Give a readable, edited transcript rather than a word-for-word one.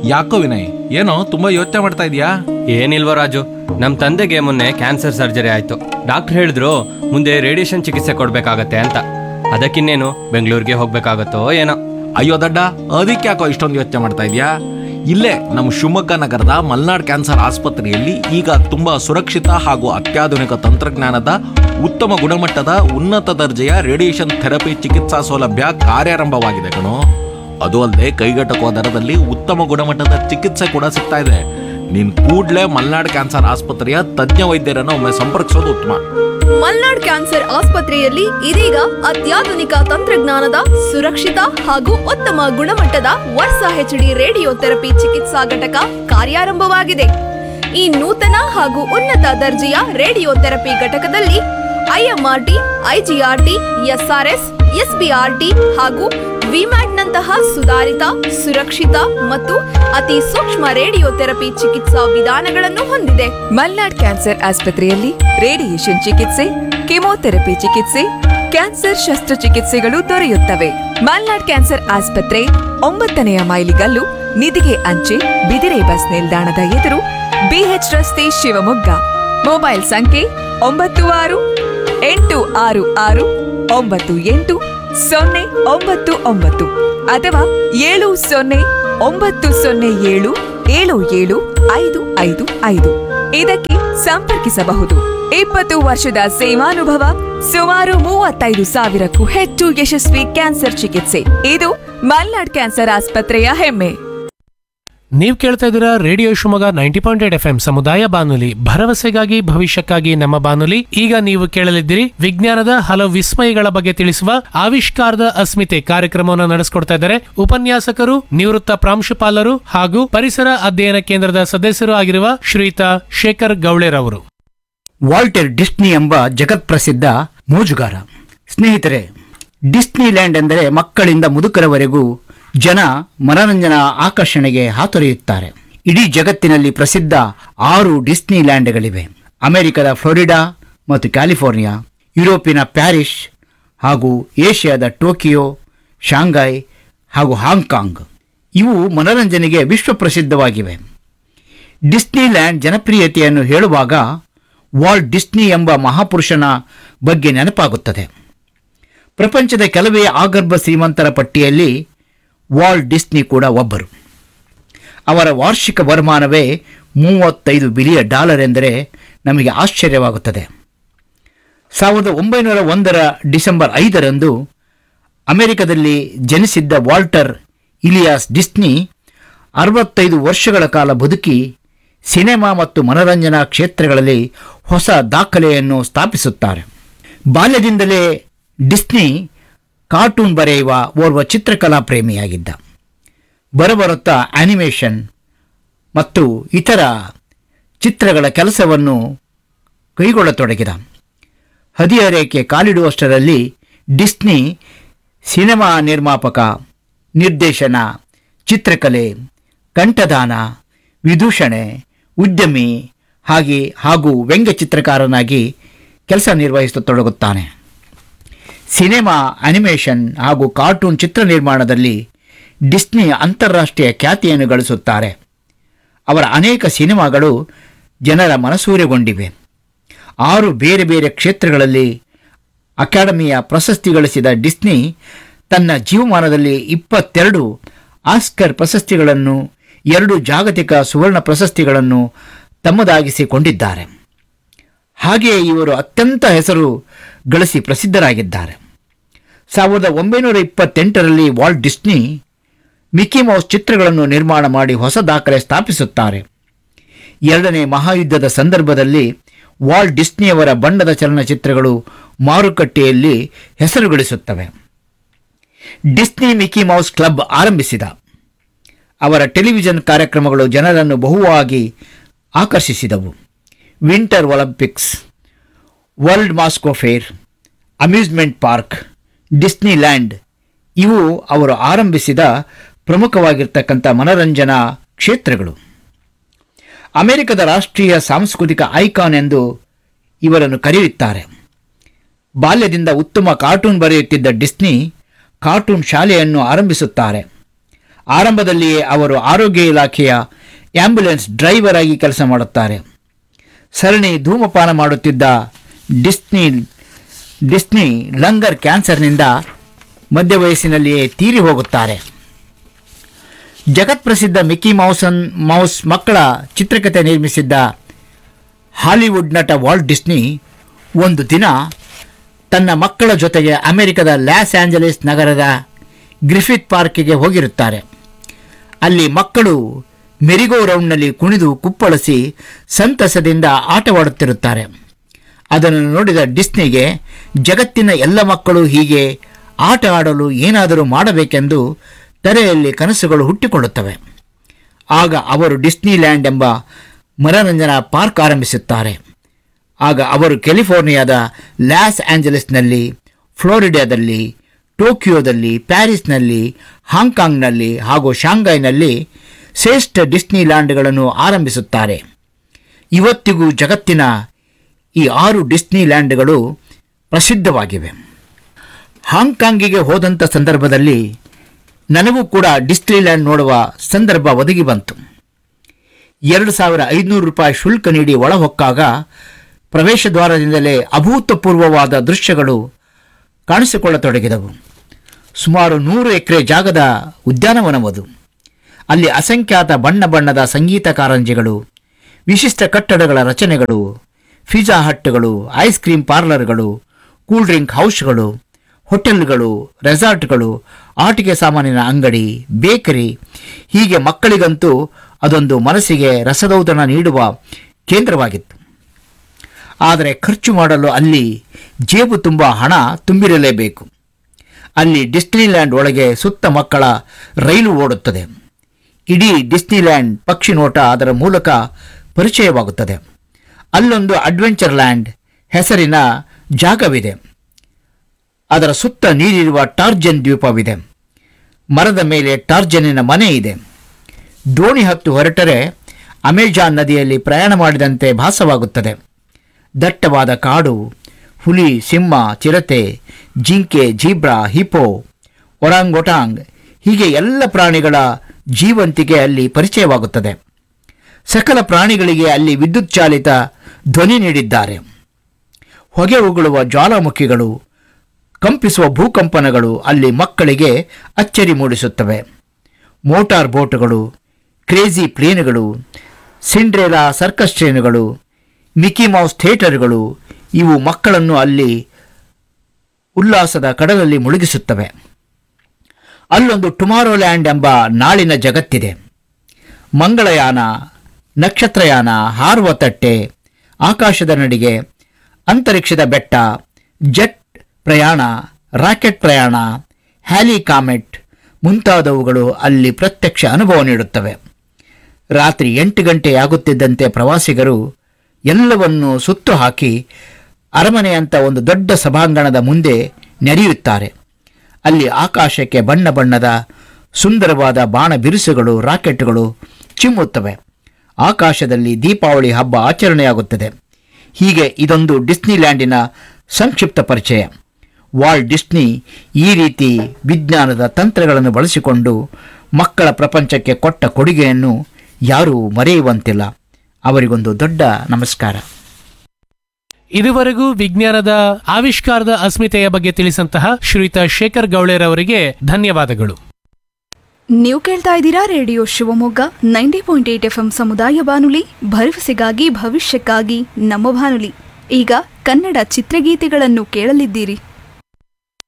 ಯಾಕೋ ವಿನಯ್, ಏನೋ ತುಂಬಾ ಯೋಚನೆ ಮಾಡ್ತಾ ಇದೀಯಾ? ಏನಿಲ್ವ ರಾಜು, ನಮ್ಮ ತಂದೆಗೆ ಮೊನ್ನೆ ಕ್ಯಾನ್ಸರ್ ಸರ್ಜರಿ ಆಯ್ತು. ಡಾಕ್ಟರ್ ಹೇಳಿದ್ರು ಮುಂದೆ ರೇಡಿಯೇಷನ್ ಚಿಕಿತ್ಸೆ ಕೊಡ್ಬೇಕಾಗತ್ತೆ ಅಂತ. ಅದಕ್ಕಿನ್ನೇನು ಬೆಂಗಳೂರಿಗೆ ಹೋಗ್ಬೇಕಾಗತ್ತೋ ಏನೋ. ಅಯ್ಯೋ ದಡ್ಡ, ಅದಕ್ಕೆ ಯಾಕೋ ಇಷ್ಟೊಂದು ಯೋಚನೆ ಮಾಡ್ತಾ ಇದೀಯಾ? ಇಲ್ಲೇ ನಮ್ಮ ಶಿವಮೊಗ್ಗ ನಗರದ ಮಲ್ನಾಡ್ ಕ್ಯಾನ್ಸರ್ ಆಸ್ಪತ್ರೆಯಲ್ಲಿ ಈಗ ತುಂಬಾ ಸುರಕ್ಷಿತ ಹಾಗೂ ಅತ್ಯಾಧುನಿಕ ತಂತ್ರಜ್ಞಾನದ ಉತ್ತಮ ಗುಣಮಟ್ಟದ ಉನ್ನತ ದರ್ಜೆಯ ರೇಡಿಯೇಷನ್ ಥೆರಪಿ ಚಿಕಿತ್ಸಾ ಸೌಲಭ್ಯ ಕಾರ್ಯಾರಂಭವಾಗಿದೆ ಕಣೋ. ಅದು ಅಲ್ಲದೆ ಕೈಗೆಟಕುವ ದರದಲ್ಲಿ ಉತ್ತಮ ಗುಣಮಟ್ಟದ ಚಿಕಿತ್ಸೆ ಕೂಡ ಸಿಗ್ತಾ ಇದೆ. ನೀನ್ ಕೂಡ್ಲೇ ಮಲ್ನಾಡ್ ಕ್ಯಾನ್ಸರ್ ಆಸ್ಪತ್ರೆಯ ತಜ್ಞ ವೈದ್ಯರನ್ನು ಒಮ್ಮೆ ಸಂಪರ್ಕಿಸೋದು ಉತ್ತಮ. ಮಲ್ನಾಡ್ ಕ್ಯಾನ್ಸರ್ ಆಸ್ಪತ್ರೆಯಲ್ಲಿ ಇದೀಗ ಅತ್ಯಾಧುನಿಕ ತಂತ್ರಜ್ಞಾನದ ಸುರಕ್ಷಿತ ಹಾಗೂ ಉತ್ತಮ ಗುಣಮಟ್ಟದ ವರ್ಸಾ ಹೆಚ್ಡಿ ರೇಡಿಯೋ ಥೆರಪಿ ಚಿಕಿತ್ಸಾ ಘಟಕ ಕಾರ್ಯಾರಂಭವಾಗಿದೆ. ಈ ನೂತನ ಹಾಗೂ ಉನ್ನತ ದರ್ಜೆಯ ರೇಡಿಯೋ ಥೆರಪಿ ಘಟಕದಲ್ಲಿ ಐಎಂಆರ್ಟಿ, ಐಜಿಆರ್ಟಿ, ಎಸ್ಆರ್ಎಸ್, ಎಸ್ಬಿಆರ್ಟಿ ಹಾಗೂ ವಿಮ್ಯಾಟ್ನಂತಹ ಸುಧಾರಿತ, ಸುರಕ್ಷಿತ ಮತ್ತು ಅತಿ ಸೂಕ್ಷ್ಮ ರೇಡಿಯೋ ಥೆರಪಿ ಚಿಕಿತ್ಸಾ ವಿಧಾನಗಳನ್ನು ಹೊಂದಿದೆ. ಮಲ್ನಾಡ್ ಕ್ಯಾನ್ಸರ್ ಆಸ್ಪತ್ರೆಯಲ್ಲಿ ರೇಡಿಯೇಷನ್ ಚಿಕಿತ್ಸೆ, ಕೆಮೊಥೆರಪಿ ಚಿಕಿತ್ಸೆ, ಕ್ಯಾನ್ಸರ್ ಶಸ್ತ್ರಚಿಕಿತ್ಸೆಗಳು ದೊರೆಯುತ್ತವೆ. ಮಲ್ನಾಡ್ ಕ್ಯಾನ್ಸರ್ ಆಸ್ಪತ್ರೆ 9ನೇ ಮೈಲಿಗಲ್ಲು, ನಿಧಿಗೆ ಅಂಚೆ, ಬಿದಿರೆ ಬಸ್ ನಿಲ್ದಾಣದ ಎದುರು, ಬಿಎಚ್ ರಸ್ತೆ, ಶಿವಮೊಗ್ಗ. ಮೊಬೈಲ್ ಸಂಖ್ಯೆ 9666988099 ಅಥವಾ 7090077755. ಇದಕ್ಕೆ ಸಂಪರ್ಕಿಸಬಹುದು. 20 ವರ್ಷದ ಸೇವಾನುಭವ, ಸುಮಾರು 35,000ಕ್ಕೂ ಹೆಚ್ಚು ಯಶಸ್ವಿ ಕ್ಯಾನ್ಸರ್ ಚಿಕಿತ್ಸೆ. ಇದು ಮಲ್ನಾಡ್ ಕ್ಯಾನ್ಸರ್ ಆಸ್ಪತ್ರೆಯ ಹೆಮ್ಮೆ. ನೀವು ಕೇಳ್ತಾ ಇದ್ದೀರಾ ರೇಡಿಯೋ ಶಿವಮೊಗ್ಗ 90.8 FM ಸಮುದಾಯ ಬಾನುಲಿ, ಭರವಸೆಗಾಗಿ ಭವಿಷ್ಯಕ್ಕಾಗಿ ನಮ್ಮ ಬಾನುಲಿ. ಈಗ ನೀವು ಕೇಳಲಿದ್ದೀರಿ ವಿಜ್ಞಾನದ ಹಲವು ವಿಸ್ಮಯಗಳ ಬಗ್ಗೆ ತಿಳಿಸುವ ಆವಿಷ್ಕಾರದ ಅಸ್ಮಿತೆ ಕಾರ್ಯಕ್ರಮವನ್ನು ನಡೆಸಿಕೊಡ್ತಾ ಇದ್ದಾರೆ ಉಪನ್ಯಾಸಕರು, ನಿವೃತ್ತ ಪ್ರಾಂಶುಪಾಲರು ಹಾಗೂ ಪರಿಸರ ಅಧ್ಯಯನ ಕೇಂದ್ರದ ಸದಸ್ಯರು ಆಗಿರುವ ಶ್ರೀಯುತ ಶೇಖರ್ ಗೌಳೆರವರು. ವಾಲ್ಟರ್ ಡಿಸ್ನಿ ಎಂಬ ಜಗತ್ಪ್ರಸಿದ್ಧ ಮೋಜುಗಾರ. ಸ್ನೇಹಿತರೆ, ಡಿಸ್ನಿ ಲ್ಯಾಂಡ್ ಎಂದರೆ ಮಕ್ಕಳಿಂದ ಮುದುಕರವರೆಗೂ ಜನ ಮನರಂಜನಾ ಆಕರ್ಷಣೆಗೆ ಹಾತೊರೆಯುತ್ತಾರೆ. ಇಡೀ ಜಗತ್ತಿನಲ್ಲಿ ಪ್ರಸಿದ್ಧ 6 ಡಿಸ್ನಿ ಲ್ಯಾಂಡ್ಗಳಿವೆ. ಅಮೆರಿಕದ ಫ್ಲೋರಿಡಾ ಮತ್ತು ಕ್ಯಾಲಿಫೋರ್ನಿಯಾ, ಯುರೋಪಿನ ಪ್ಯಾರಿಸ್ ಹಾಗೂ ಏಷ್ಯಾದ ಟೋಕಿಯೋ, ಶಾಂಘೈ ಹಾಗೂ ಹಾಂಗ್ಕಾಂಗ್ ಇವು ಮನರಂಜನೆಗೆ ವಿಶ್ವಪ್ರಸಿದ್ಧವಾಗಿವೆ. ಡಿಸ್ನಿ ಲ್ಯಾಂಡ್ ಜನಪ್ರಿಯತೆಯನ್ನು ಹೇಳುವಾಗ ವಾಲ್ಟ್ ಡಿಸ್ನಿ ಎಂಬ ಮಹಾಪುರುಷನ ಬಗ್ಗೆ ನೆನಪಾಗುತ್ತದೆ. ಪ್ರಪಂಚದ ಕೆಲವೇ ಆಗರ್ಭ ಶ್ರೀಮಂತರ ಪಟ್ಟಿಯಲ್ಲಿ ವಾಲ್ಟ್ ಡಿಸ್ನಿ ಕೂಡ ಒಬ್ಬರು. ಅವರ ವಾರ್ಷಿಕ ವರಮಾನವೇ $35 ಬಿಲಿಯನ್ ಎಂದರೆ ನಮಗೆ ಆಶ್ಚರ್ಯವಾಗುತ್ತದೆ. 1901 ಡಿಸೆಂಬರ್ 5 ಅಮೆರಿಕದಲ್ಲಿ ಜನಿಸಿದ್ದ ವಾಲ್ಟರ್ ಇಲಿಯಾಸ್ ಡಿಸ್ನಿ 65 ವರ್ಷಗಳ ಕಾಲ ಬದುಕಿ ಸಿನೆಮಾ ಮತ್ತು ಮನರಂಜನಾ ಕ್ಷೇತ್ರಗಳಲ್ಲಿ ಹೊಸ ದಾಖಲೆಯನ್ನು ಸ್ಥಾಪಿಸುತ್ತಾರೆ. ಬಾಲ್ಯದಿಂದಲೇ ಡಿಸ್ನಿ ಕಾರ್ಟೂನ್ ಬರೆಯುವ ಓರ್ವ ಚಿತ್ರಕಲಾ ಪ್ರೇಮಿಯಾಗಿದ್ದ. ಬರಬರುತ್ತಾ ಆನಿಮೇಷನ್ ಮತ್ತು ಇತರ ಚಿತ್ರಗಳ ಕೆಲಸವನ್ನು ಕೈಗೊಳ್ಳತೊಡಗಿದ. ಹದಿಹರೆಯಕ್ಕೆ ಕಾಲಿಡುವಷ್ಟರಲ್ಲಿ ಡಿಸ್ನಿ ಸಿನೆಮಾ ನಿರ್ಮಾಪಕ, ನಿರ್ದೇಶನ, ಚಿತ್ರಕಲೆ, ಕಂಠದಾನ, ವಿದೂಷಣೆ, ಉದ್ಯಮಿ ಹಾಗೂ ವ್ಯಂಗ್ಯ ಚಿತ್ರಕಾರನಾಗಿ ಕೆಲಸ ನಿರ್ವಹಿಸತೊಡಗುತ್ತಾನೆ. ಸಿನೆಮಾ, ಅನಿಮೇಷನ್ ಹಾಗೂ ಕಾರ್ಟೂನ್ ಚಿತ್ರ ನಿರ್ಮಾಣದಲ್ಲಿ ಡಿಸ್ನಿ ಅಂತಾರಾಷ್ಟ್ರೀಯ ಖ್ಯಾತಿಯನ್ನು ಗಳಿಸುತ್ತಾರೆ. ಅವರ ಅನೇಕ ಸಿನಿಮಾಗಳು ಜನರ ಮನಸೂರೆಗೊಂಡಿವೆ. 6 ಬೇರೆ ಬೇರೆ ಕ್ಷೇತ್ರಗಳಲ್ಲಿ ಅಕಾಡೆಮಿಯ ಪ್ರಶಸ್ತಿ ಗಳಿಸಿದ ಡಿಸ್ನಿ ತನ್ನ ಜೀವಮಾನದಲ್ಲಿ 22 ಆಸ್ಕರ್ ಪ್ರಶಸ್ತಿಗಳನ್ನು, 2 ಜಾಗತಿಕ ಸುವರ್ಣ ಪ್ರಶಸ್ತಿಗಳನ್ನು ತಮ್ಮದಾಗಿಸಿಕೊಂಡಿದ್ದಾರೆ. ಹಾಗೆಯೇ ಇವರು ಅತ್ಯಂತ ಹೆಸರು ಗಳಿಸಿ ಪ್ರಸಿದ್ಧರಾಗಿದ್ದಾರೆ. 1928 ವಾಲ್ಟ್ ಡಿಸ್ನಿ ಮಿಕ್ಕಿ ಮೌಸ್ ಚಿತ್ರಗಳನ್ನು ನಿರ್ಮಾಣ ಮಾಡಿ ಹೊಸ ದಾಖಲೆ ಸ್ಥಾಪಿಸುತ್ತಾರೆ. 2ನೇ ಮಹಾಯುದ್ಧದ ಸಂದರ್ಭದಲ್ಲಿ ವಾಲ್ಟ್ ಡಿಸ್ನಿಯವರ ಬಣ್ಣದ ಚಲನಚಿತ್ರಗಳು ಮಾರುಕಟ್ಟೆಯಲ್ಲಿ ಹೆಸರು ಗಳಿಸುತ್ತವೆ. ಡಿಸ್ನಿ ಮಿಕ್ಕಿ ಮೌಸ್ ಕ್ಲಬ್ ಆರಂಭಿಸಿದ. ಅವರ ಟೆಲಿವಿಷನ್ ಕಾರ್ಯಕ್ರಮಗಳು ಜನರನ್ನು ಬಹುವಾಗಿ ಆಕರ್ಷಿಸಿದವು. Winter Olympics, world Moscow fair, amusement park, Disney land ಇವು ಅವರು ಆರಂಭಿಸಿದ ಪ್ರಮುಖವಾಗಿರ್ತಕ್ಕಂಥ ಮನರಂಜನಾ ಕ್ಷೇತ್ರಗಳು. ಅಮೆರಿಕದ ರಾಷ್ಟ್ರೀಯ ಸಾಂಸ್ಕೃತಿಕ ಐಕಾನ್ ಎಂದು ಇವರನ್ನು ಕರೆಯುತ್ತಾರೆ. ಬಾಲ್ಯದಿಂದ ಉತ್ತಮ ಕಾರ್ಟೂನ್ ಬರೆಯುತ್ತಿದ್ದ ಡಿಸ್ನಿ ಕಾರ್ಟೂನ್ ಶಾಲೆಯನ್ನು ಆರಂಭಿಸುತ್ತಾರೆ. ಆರಂಭದಲ್ಲಿಯೇ ಅವರು ಆರೋಗ್ಯ ಇಲಾಖೆಯ ಆಂಬ್ಯುಲೆನ್ಸ್ ಡ್ರೈವರ್ ಆಗಿ ಕೆಲಸ ಮಾಡುತ್ತಾರೆ. ಸರಣಿ ಧೂಮಪಾನ ಮಾಡುತ್ತಿದ್ದ ಡಿಸ್ನಿ ಲಂಗರ್ ಕ್ಯಾನ್ಸರ್ನಿಂದ ಮಧ್ಯ ವಯಸ್ಸಿನಲ್ಲಿಯೇ ತೀರಿ ಹೋಗುತ್ತಾರೆ. ಜಗತ್ಪ್ರಸಿದ್ಧ ಮಿಕ್ಕಿ ಮೌಸ್ ಮಕ್ಕಳ ಚಿತ್ರಕಥೆ ನಿರ್ಮಿಸಿದ್ದ ಹಾಲಿವುಡ್ ನಟ ವಾಲ್ಟ್ ಡಿಸ್ನಿ ಒಂದು ದಿನ ತನ್ನ ಮಕ್ಕಳ ಜೊತೆಗೆ ಅಮೆರಿಕದ ಲಾಸ್ ಆಂಜಲೀಸ್ ನಗರದ ಗ್ರಿಫಿತ್ ಪಾರ್ಕಿಗೆ ಹೋಗಿರುತ್ತಾರೆ. ಅಲ್ಲಿ ಮಕ್ಕಳು ಮೆರಿಗೋ ರೌಂಡ್ನಲ್ಲಿ ಕುಣಿದು ಕುಪ್ಪಳಿಸಿ ಸಂತಸದಿಂದ ಆಟವಾಡುತ್ತಿರುತ್ತಾರೆ. ಅದನ್ನು ನೋಡಿದ ಡಿಸ್ನಿಗೆ ಜಗತ್ತಿನ ಎಲ್ಲ ಮಕ್ಕಳು ಹೀಗೆ ಆಟ ಆಡಲು ಏನಾದರೂ ಮಾಡಬೇಕೆಂದು ತಲೆಯಲ್ಲಿ ಕನಸುಗಳು ಹುಟ್ಟಿಕೊಳ್ಳುತ್ತವೆ. ಆಗ ಅವರು ಡಿಸ್ನಿಲ್ಯಾಂಡ್ ಎಂಬ ಮನರಂಜನಾ ಪಾರ್ಕ್ ಆರಂಭಿಸುತ್ತಾರೆ. ಆಗ ಅವರು ಕ್ಯಾಲಿಫೋರ್ನಿಯಾದ ಲಾಸ್ ಆಂಜಲೀಸ್ನಲ್ಲಿ, ಫ್ಲೋರಿಡಾದಲ್ಲಿ, ಟೋಕಿಯೋದಲ್ಲಿ, ಪ್ಯಾರಿಸ್ನಲ್ಲಿ, ಹಾಂಗ್ಕಾಂಗ್ನಲ್ಲಿ ಹಾಗೂ ಶಾಂಘೈನಲ್ಲಿ ಶ್ರೇಷ್ಠ ಡಿಸ್ನಿಲ್ಯಾಂಡ್ಗಳನ್ನು ಆರಂಭಿಸುತ್ತಾರೆ. ಇವತ್ತಿಗೂ ಜಗತ್ತಿನ ಈ 6 ಡಿಸ್ನಿಲ್ಯಾಂಡ್ಗಳು ಪ್ರಸಿದ್ಧವಾಗಿವೆ. ಹಾಂಗ್ಕಾಂಗಿಗೆ ಹೋದಂಥ ಸಂದರ್ಭದಲ್ಲಿ ನನಗೂ ಕೂಡ ಡಿಸ್ನಿಲ್ಯಾಂಡ್ ನೋಡುವ ಸಂದರ್ಭ ಒದಗಿ ಬಂತು. 2500 ರೂಪಾಯಿ ಶುಲ್ಕ ನೀಡಿ ಒಳಹೊಕ್ಕಾಗ ಪ್ರವೇಶ ದ್ವಾರದಿಂದಲೇ ಅಭೂತಪೂರ್ವವಾದ ದೃಶ್ಯಗಳು ಕಾಣಿಸಿಕೊಳ್ಳತೊಡಗಿದವು. ಸುಮಾರು 100 ಎಕರೆ ಜಾಗದ ಉದ್ಯಾನವನವದು. ಅಲ್ಲಿ ಅಸಂಖ್ಯಾತ ಬಣ್ಣ ಬಣ್ಣದ ಸಂಗೀತ ಕಾರಂಜಿಗಳು, ವಿಶಿಷ್ಟ ಕಟ್ಟಡಗಳ ರಚನೆಗಳು, pizza ಹಟ್ಗಳು, ice cream ಪಾರ್ಲರ್ಗಳು, cool drink ಹೌಸ್ಗಳು, ಹೋಟೆಲ್ಗಳು, ರೆಸಾರ್ಟ್ಗಳು, ಆಟಿಕೆ ಸಾಮಾನಿನ ಅಂಗಡಿ, ಬೇಕರಿ, ಹೀಗೆ ಮಕ್ಕಳಿಗಂತೂ ಅದೊಂದು ಮನಸ್ಸಿಗೆ ರಸದೌತಣ ನೀಡುವ ಕೇಂದ್ರವಾಗಿತ್ತು. ಆದರೆ ಖರ್ಚು ಮಾಡಲು ಅಲ್ಲಿ ಜೇಬು ತುಂಬ ಹಣ ತುಂಬಿರಲೇಬೇಕು. ಅಲ್ಲಿ ಡಿಸ್ನಿಲ್ಯಾಂಡ್ ಒಳಗೆ ಸುತ್ತ ಮಕ್ಕಳ ರೈಲು ಓಡುತ್ತದೆ. ಇಡೀ ಡಿಸ್ನಿಲ್ಯಾಂಡ್ ಪಕ್ಷಿ ನೋಟ ಅದರ ಮೂಲಕ ಪರಿಚಯವಾಗುತ್ತದೆ. ಅಲ್ಲೊಂದು ಅಡ್ವೆಂಚರ್ ಲ್ಯಾಂಡ್ ಹೆಸರಿನ ಜಾಗವಿದೆ. ಅದರ ಸುತ್ತ ನೀರಿರುವ ಟಾರ್ಜನ್ ದ್ವೀಪವಿದೆ. ಮರದ ಮೇಲೆ ಟಾರ್ಜನಿನ ಮನೆ ಇದೆ. ದೋಣಿ ಹತ್ತು ಹೊರಟರೆ ಅಮೆಜಾನ್ ನದಿಯಲ್ಲಿ ಪ್ರಯಾಣ ಮಾಡಿದಂತೆ ಭಾಸವಾಗುತ್ತದೆ. ದಟ್ಟವಾದ ಕಾಡು, ಹುಲಿ, ಸಿಂಹ, ಚಿರತೆ, ಜಿಂಕೆ, ಜೀಬ್ರಾ, ಹಿಪೋ, ಒರಾಂಗೊಟಾಂಗ್ ಹೀಗೆ ಎಲ್ಲ ಪ್ರಾಣಿಗಳ ಜೀವಂತಿಕೆ ಅಲ್ಲಿ ಪರಿಚಯವಾಗುತ್ತದೆ. ಸಕಲ ಪ್ರಾಣಿಗಳಿಗೆ ಅಲ್ಲಿ ವಿದ್ಯುತ್ ಚಾಲಿತ ಧ್ವನಿ ನೀಡಿದ್ದಾರೆ. ಹೊಗೆ ಉಗುಳುವ ಜ್ವಾಲಾಮುಖಿಗಳು, ಕಂಪಿಸುವ ಭೂಕಂಪನಗಳು ಅಲ್ಲಿ ಮಕ್ಕಳಿಗೆ ಅಚ್ಚರಿ ಮೂಡಿಸುತ್ತವೆ. Motor ಬೋಟುಗಳು, crazy ಪ್ಲೇನುಗಳು, Cinderella circus ಟ್ರೇನುಗಳು, Mickey Mouse ಥಿಯೇಟರ್ಗಳು ಇವು ಮಕ್ಕಳನ್ನು ಅಲ್ಲಿ ಉಲ್ಲಾಸದ ಕಡಲಲ್ಲಿ ಮುಳುಗಿಸುತ್ತವೆ. ಅಲ್ಲೊಂದು ಟುಮಾರೋಲ್ಯಾಂಡ್ ಎಂಬ ನಾಳಿನ ಜಗತ್ತಿದೆ. ಮಂಗಳಯಾನ, ನಕ್ಷತ್ರಯಾನ, ಹಾರುವ ತಟ್ಟೆ, ಆಕಾಶದ ನಡಿಗೆ, ಅಂತರಿಕ್ಷದ ಬೆಟ್ಟ, ಜೆಟ್ ಪ್ರಯಾಣ, ರಾಕೆಟ್ ಪ್ರಯಾಣ, ಹ್ಯಾಲಿ ಕಾಮೆಟ್ ಮುಂತಾದವುಗಳು ಅಲ್ಲಿ ಪ್ರತ್ಯಕ್ಷ ಅನುಭವ ನೀಡುತ್ತವೆ. ರಾತ್ರಿ 8 ಗಂಟೆಯಾಗುತ್ತಿದ್ದಂತೆ ಪ್ರವಾಸಿಗರು ಎಲ್ಲವನ್ನೂ ಸುತ್ತು ಹಾಕಿ ಅರಮನೆಯಂಥ ಒಂದು ದೊಡ್ಡ ಸಭಾಂಗಣದ ಮುಂದೆ ನಡೆಯುತ್ತಾರೆ. ಅಲ್ಲಿ ಆಕಾಶಕ್ಕೆ ಬಣ್ಣ ಬಣ್ಣದ ಸುಂದರವಾದ ಬಾಣ ಬಿರುಸುಗಳು, ರಾಕೆಟ್ಗಳು ಚಿಮ್ಮುತ್ತವೆ. ಆಕಾಶದಲ್ಲಿ ದೀಪಾವಳಿ ಹಬ್ಬ ಆಚರಣೆಯಾಗುತ್ತದೆ. ಹೀಗೆ ಇದೊಂದು ಡಿಸ್ನಿಲ್ಯಾಂಡಿನ ಸಂಕ್ಷಿಪ್ತ ಪರಿಚಯ. ವಾಲ್ಟ್ ಡಿಸ್ನಿ ಈ ರೀತಿ ವಿಜ್ಞಾನದ ತಂತ್ರಗಳನ್ನು ಬಳಸಿಕೊಂಡು ಮಕ್ಕಳ ಪ್ರಪಂಚಕ್ಕೆ ಕೊಟ್ಟ ಕೊಡುಗೆಯನ್ನು ಯಾರೂ ಮರೆಯುವಂತಿಲ್ಲ. ಅವರಿಗೊಂದು ದೊಡ್ಡ ನಮಸ್ಕಾರ. ಇದುವರೆಗೂ ವಿಜ್ಞಾನದ ಆವಿಷ್ಕಾರದ ಅಸ್ಮಿತೆಯ ಬಗ್ಗೆ ತಿಳಿಸಂತಹ ಶ್ರೀಯುತ ಶೇಖರ್ ಗೌಳೇರವರಿಗೆ ಧನ್ಯವಾದಗಳು. ನೀವು ಕೇಳ್ತಾ ಇದ್ದೀರಾ ರೇಡಿಯೋ ಶಿವಮೊಗ್ಗ 90.8 FM ಸಮುದಾಯ ಬಾನುಲಿ, ಭರವಸೆಗಾಗಿ ಭವಿಷ್ಯಕ್ಕಾಗಿ ನಮ್ಮ ಬಾನುಲಿ. ಈಗ ಕನ್ನಡ ಚಿತ್ರಗೀತೆಗಳನ್ನು ಕೇಳಲಿದ್ದೀರಿ.